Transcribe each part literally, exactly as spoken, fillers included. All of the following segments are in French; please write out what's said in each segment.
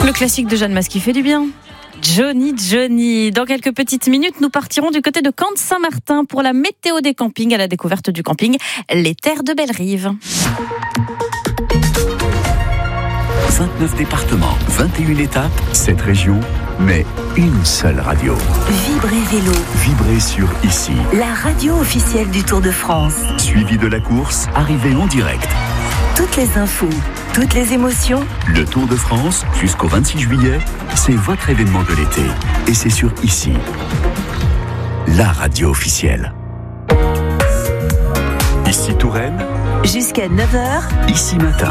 Le classique de Jeanne Mas qui fait du bien. Johnny, Johnny. Dans quelques petites minutes, nous partirons du côté de Cannes-Saint-Martin pour la météo des campings, à la découverte du camping Les Terres de Bellerive. vingt-neuf départements, vingt et une étapes, sept régions, mais une seule radio. Vibrez Vélo. Vibrez sur Ici. La radio officielle du Tour de France. Suivi de la course, arrivée en direct. Toutes les infos, toutes les émotions. Le Tour de France, jusqu'au vingt-six juillet, c'est votre événement de l'été. Et c'est sur Ici. La radio officielle. Ici Touraine. Jusqu'à neuf heures. Ici Matin.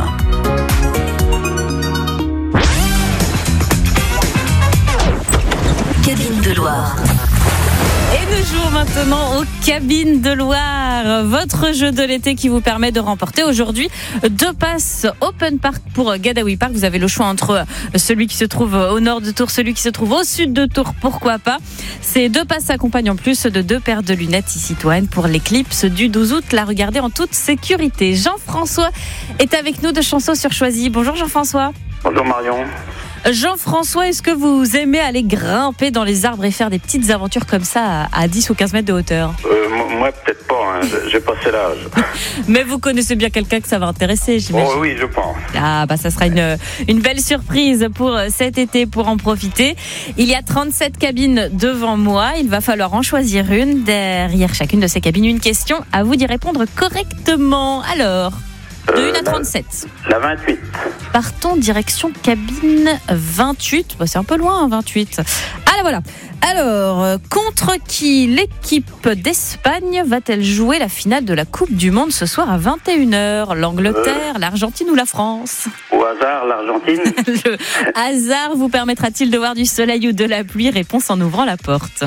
Cabine de Loire. Et nous jouons maintenant aux Cabines de Loire, votre jeu de l'été qui vous permet de remporter aujourd'hui deux passes Open Park pour Gadawi Park. Vous avez le choix entre celui qui se trouve au nord de Tours, celui qui se trouve au sud de Tours, pourquoi pas. Ces deux passes s'accompagnent en plus de deux paires de lunettes Ici Touraine pour l'éclipse du douze août. La regarder en toute sécurité. Jean-François est avec nous de Chanceau sur Choisy. Bonjour Jean-François. Bonjour Marion. Jean-François, est-ce que vous aimez aller grimper dans les arbres et faire des petites aventures comme ça à dix ou quinze mètres de hauteur ? euh, Moi, peut-être pas, hein. J'ai passé l'âge. Mais vous connaissez bien quelqu'un que ça va intéresser, j'imagine. Oh oui, je pense. Ah, bah ça sera une, une belle surprise pour cet été, pour en profiter. Il y a trente-sept cabines devant moi. Il va falloir en choisir une. Derrière chacune de ces cabines, une question. À vous d'y répondre correctement. Alors, de Euh, une à la- trente-sept. La vingt-huit. Partons direction cabine vingt-huit. Bah, c'est un peu loin, hein, vingt-huit. Ah là voilà. Alors, euh, contre qui l'équipe d'Espagne va-t-elle jouer la finale de la Coupe du Monde ce soir à vingt et une heures ? L'Angleterre, l'Argentine ou la France ? Au hasard, l'Argentine. Le hasard vous permettra-t-il de voir du soleil ou de la pluie ? Réponse en ouvrant la porte.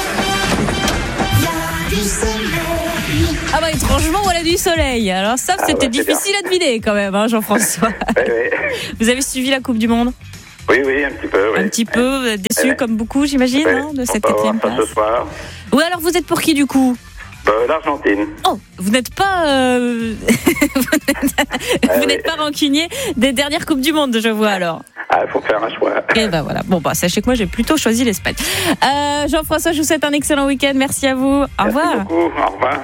Ah bah étrangement, voilà du soleil. Alors ça, Ah c'était ouais, c'est difficile à deviner quand même, hein, Jean-François. Oui, oui. Vous avez suivi la Coupe du Monde ? Oui, oui, un petit peu. Oui. Un petit peu, vous êtes déçu Ouais. comme beaucoup, j'imagine, Oui. hein, de cette On va quatrième voir ça place. ce soir. Ou alors vous êtes pour qui du coup ? Euh, L'Argentine. Oh, vous n'êtes pas, euh... vous n'êtes- vous oui. n'êtes pas rancunier des dernières Coupes du Monde, je vois alors. Ah, il faut faire un choix. Et ben voilà. Bon bah sachez que moi j'ai plutôt choisi l'Espagne. Euh, Jean-François, je vous souhaite un excellent week-end. Merci à vous. Au Merci revoir. beaucoup. Au revoir.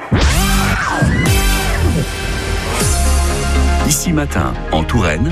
Ici Matin, en Touraine.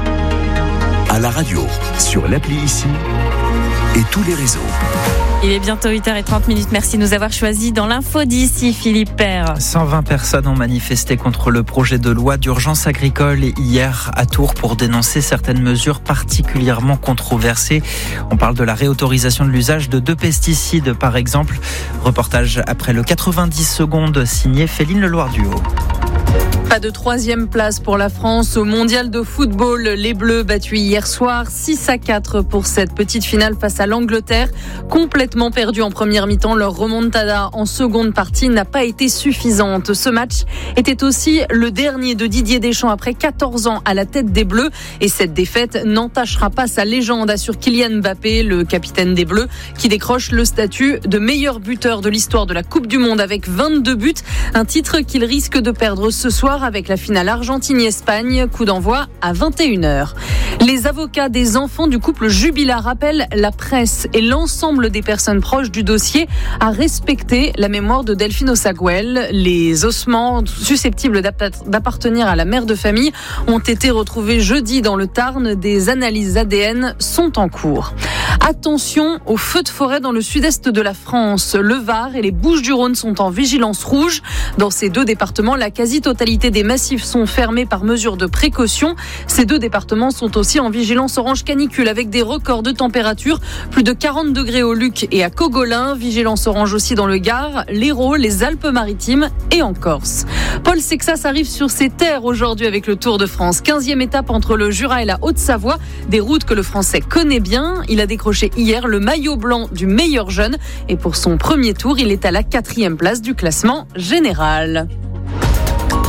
À la radio, sur l'appli Ici. Et tous les réseaux. Il est bientôt huit heures trente. Merci de nous avoir choisis dans l'info d'ici, Philippe Père. cent vingt personnes ont manifesté contre le projet de loi d'urgence agricole hier à Tours pour dénoncer certaines mesures particulièrement controversées. On parle de la réautorisation de l'usage de deux pesticides, par exemple. Reportage après le quatre-vingt-dix secondes signé Féline Leloir-Duhaut. Pas de troisième place pour la France au mondial de football. Les Bleus battus hier soir six à quatre pour cette petite finale face à l'Angleterre. Complètement perdus en première mi-temps, leur remontada en seconde partie n'a pas été suffisante. Ce match était aussi le dernier de Didier Deschamps après quatorze ans à la tête des Bleus. Et cette défaite n'entachera pas sa légende, assure Kylian Mbappé, le capitaine des Bleus, qui décroche le statut de meilleur buteur de l'histoire de la Coupe du Monde avec vingt-deux buts. Un titre qu'il risque de perdre ce soir avec la finale Argentine-Espagne, coup d'envoi à vingt et une heures. Les avocats des enfants du couple Jubilat rappellent la presse et l'ensemble des personnes proches du dossier à respecter la mémoire de Delphine Osaguel. Les ossements susceptibles d'appartenir à la mère de famille ont été retrouvés jeudi dans le Tarn. Des analyses A D N sont en cours. Attention aux feux de forêt dans le sud-est de la France. Le Var et les Bouches-du-Rhône sont en vigilance rouge. Dans ces deux départements, la quasi-totalité des massifs sont fermés par mesure de précaution. Ces deux départements sont aussi en vigilance orange canicule avec des records de température. Plus de quarante degrés au Luc et à Cogolin. Vigilance orange aussi dans le Gard, l'Hérault, les Alpes-Maritimes et en Corse. Paul Sexas arrive sur ses terres aujourd'hui avec le Tour de France. quinzième étape entre le Jura et la Haute-Savoie. Des routes que le Français connaît bien. Il a décroché hier le maillot blanc du meilleur jeune. Et pour son premier tour, il est à la quatrième place du classement général.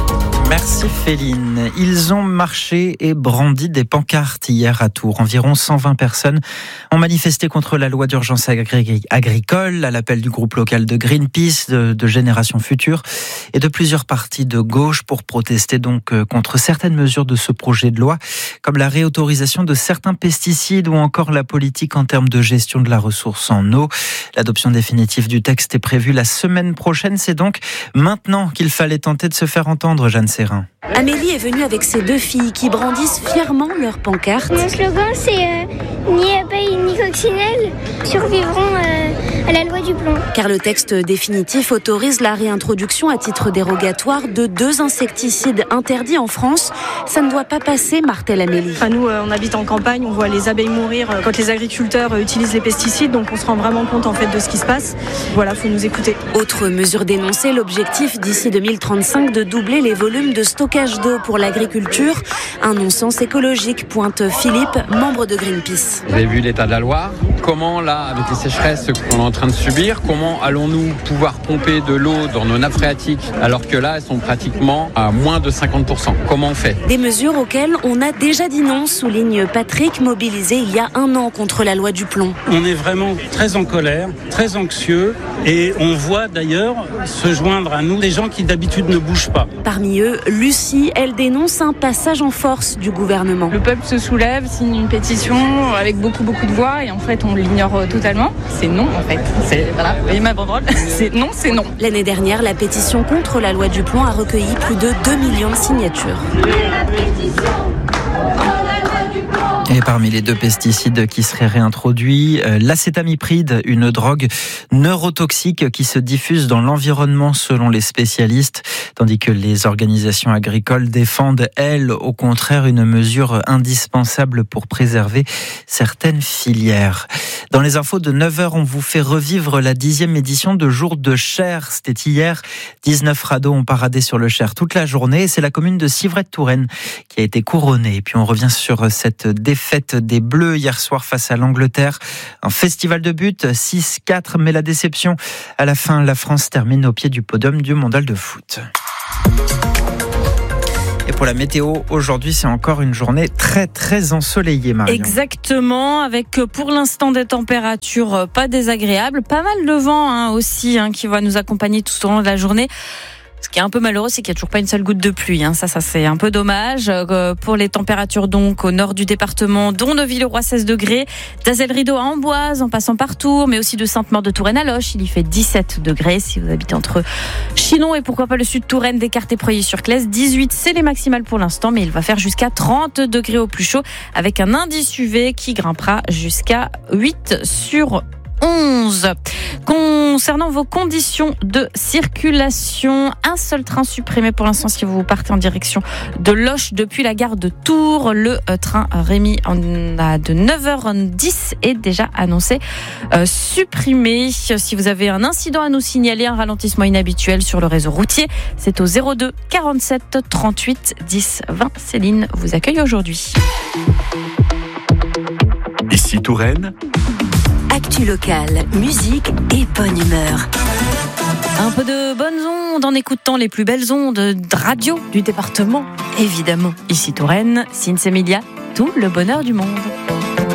Merci Féline. Ils ont marché et brandi des pancartes hier à Tours. Environ cent vingt personnes ont manifesté contre la loi d'urgence agri- agricole à l'appel du groupe local de Greenpeace, de, de Génération Future et de plusieurs partis de gauche pour protester donc contre certaines mesures de ce projet de loi, comme la réautorisation de certains pesticides ou encore la politique en termes de gestion de la ressource en eau. L'adoption définitive du texte est prévue la semaine prochaine. C'est donc maintenant qu'il fallait tenter de se faire entendre, Jeanne Serrin. Amélie est venue avec ses deux filles qui brandissent fièrement leur pancarte. Mon slogan, c'est euh, ni abeilles ni coccinelles survivront euh, à la loi du plomb. Car le texte définitif autorise la réintroduction à titre dérogatoire de deux insecticides interdits en France. Ça ne doit pas passer, martèle Amélie. Enfin, nous, euh, on habite en campagne, on voit les abeilles mourir euh, quand les agriculteurs euh, utilisent les pesticides, donc on se rend vraiment compte en fait de ce qui se passe. Voilà, faut nous écouter. Autre mesure dénoncée, l'objectif d'ici deux mille trente-cinq de doubler les volumes de stockage d'eau pour l'agriculture. Un non-sens écologique, pointe Philippe, membre de Greenpeace. Vous avez vu l'état de la Loire. Comment, là, avec les sécheresses qu'on est en train de subir, comment allons-nous pouvoir pomper de l'eau dans nos nappes phréatiques alors que là, elles sont pratiquement à moins de cinquante pour cent. Comment on fait ? Des mesures auxquelles on a déjà dit non, souligne Patrick, mobilisé il y a un an contre la loi du plomb. On est vraiment très en colère, très anxieux et on voit d'ailleurs se joindre à nous des gens qui d'habitude ne bougent pas. Parmi eux, Lucie, elle dénonce un passage en force du gouvernement. Le peuple se soulève, signe une pétition avec beaucoup beaucoup de voix et en fait on l'ignore totalement. C'est non en fait. C'est, voilà, vous voyez ma banderole, c'est non, c'est non. L'année dernière, la pétition contre la loi du plomb a recueilli plus de deux millions de signatures. Et parmi les deux pesticides qui seraient réintroduits, euh, l'acétamipride, une drogue neurotoxique qui se diffuse dans l'environnement selon les spécialistes, tandis que les organisations agricoles défendent, elles, au contraire, une mesure indispensable pour préserver certaines filières. Dans les infos de neuf heures, on vous fait revivre la dixième édition de Jour de Cher. C'était hier. dix-neuf radeaux ont paradé sur le Cher toute la journée. Et c'est la commune de Civray-de-Touraine qui a été couronnée. Et puis on revient sur cette défaite des Bleus hier soir face à l'Angleterre. Un festival de buts, six quatre, mais la déception. À la fin, la France termine au pied du podium du mondial de foot. Et pour la météo, aujourd'hui, c'est encore une journée très, très ensoleillée, Marion. Exactement, avec pour l'instant des températures pas désagréables. Pas mal de vent hein, aussi hein, qui va nous accompagner tout au long de la journée. Ce qui est un peu malheureux, c'est qu'il n'y a toujours pas une seule goutte de pluie. Hein. Ça, ça c'est un peu dommage. Euh, pour les températures donc au nord du département, dont de Villeroy seize degrés, d'Azel-Rideau à Amboise, en passant par Tours, mais aussi de Sainte-Maure-de-Touraine à Loches. Il y fait dix-sept degrés si vous habitez entre Chinon et pourquoi pas le sud de Touraine, Descartes et Preuilly-sur-Claise. dix-huit, c'est les maximales pour l'instant, mais il va faire jusqu'à trente degrés au plus chaud, avec un indice U V qui grimpera jusqu'à huit sur onze. Concernant vos conditions de circulation, un seul train supprimé pour l'instant si vous partez en direction de Loches depuis la gare de Tours. Le train Rémi en a de neuf heures dix est déjà annoncé euh, supprimé. Si vous avez un incident à nous signaler, un ralentissement inhabituel sur le réseau routier, c'est au zéro deux quarante-sept trente-huit dix vingt. Céline vous accueille aujourd'hui. Ici Touraine. Actu locale, musique et bonne humeur. Un peu de bonnes ondes en écoutant les plus belles ondes de radio du département. Évidemment, ici Touraine, Cins Emilia, tout le bonheur du monde.